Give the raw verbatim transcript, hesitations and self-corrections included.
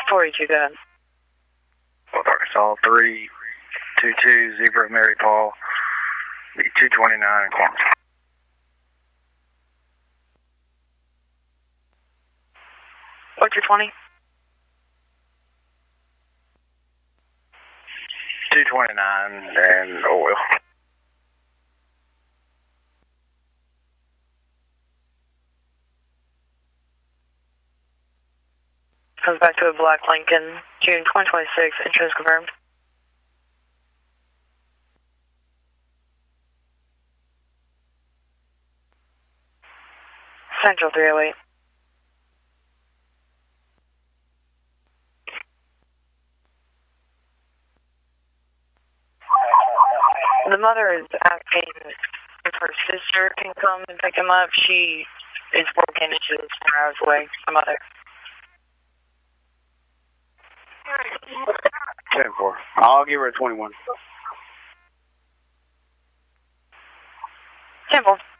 forty-two, go ahead. North Arkansas, three two two, Zebra, Mary Paul, two twenty-nine, Quantum. What's your twenty? two twenty-nine and oil. Comes back to a black Lincoln, June twenty twenty-six, insurance confirmed. Central three oh eight. The mother is asking if her sister can come and pick him up. She is working, she's four hours away. The mother. ten four. I'll give her a twenty-one. ten four.